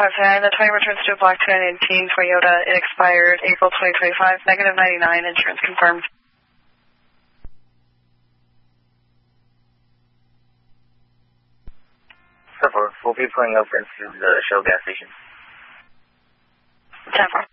529, the 20 returns to a black 2019 Toyota. It expired April 2025, negative 99, insurance confirmed. We'll be pulling over into the Shell gas station. 10-4.